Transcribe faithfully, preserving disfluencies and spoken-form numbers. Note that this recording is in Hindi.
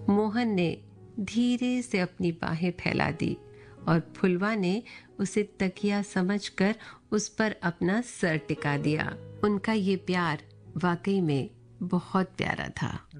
मोहन ने धीरे से अपनी बाहें फैला दी और फुलवा ने उसे तकिया समझकर उस पर अपना सर टिका दिया। उनका ये प्यार वाकई में बहुत प्यारा था।